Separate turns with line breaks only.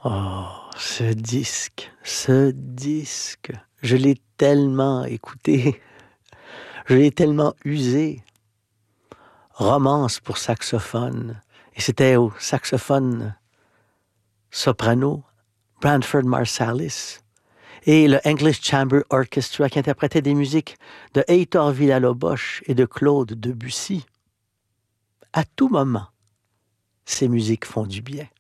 Oh, ce disque, je l'ai tellement écouté, je l'ai tellement usé. Romance pour saxophone, et c'était au saxophone soprano, Branford Marsalis, et le English Chamber Orchestra qui interprétait des musiques de Heitor Villa-Lobos et de Claude Debussy. À tout moment, ces musiques font du bien.